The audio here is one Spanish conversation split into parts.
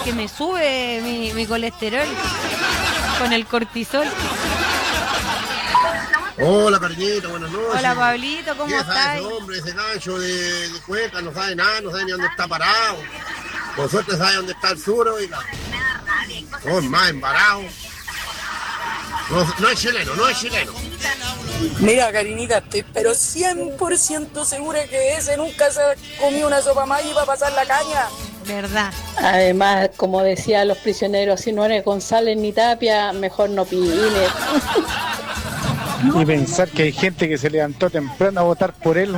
que me sube mi colesterol con el cortisol. Hola, Carlita, buenas noches. Hola, Pablito, ¿cómo ¿Qué sabe estás? ese hombre, ese gancho de Cuenca? No sabe nada, no sabe ni dónde está parado. Por suerte sabe dónde está el sur, oiga. No, es más embarado. No es chileno, no es chileno. Mira, Karinita, estoy pero 100% segura que ese nunca se ha comido una sopa Maggi para pasar la caña. ¿Verdad? Además, como decían los prisioneros, si no eres González ni Tapia, mejor no pines. Y pensar que hay gente que se levantó temprano a votar por él.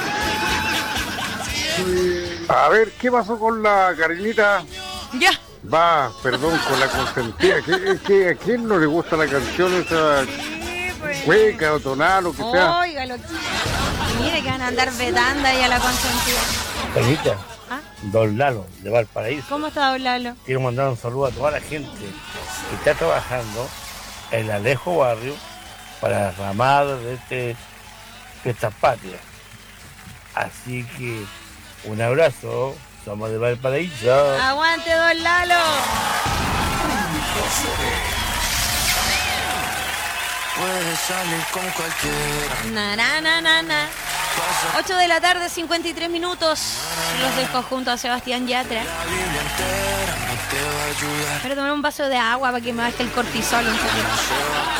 A ver, ¿qué pasó con la Karinita? Ya. Va, perdón, con la consentida. ¿A quién no le gusta la canción esa? Cueca o tonal o que sea. Óigalo. Mire que van a andar vetando ahí a la consentida. Carlita, ¿Ah? don Lalo, de Valparaíso. ¿Cómo está, don Lalo? Quiero mandar un saludo a toda la gente que está trabajando en el Alejo Barrio para el ramado de Fiestas Patrias. Así que un abrazo, somos de Valparaíso. ¡Aguante, don Lalo! Puedes salir con cualquiera. Na. 8 de la tarde, 53 minutos. Los dejo junto a Sebastián Yatra. Pero tomar un vaso de agua para que me baje el cortisol un poquito.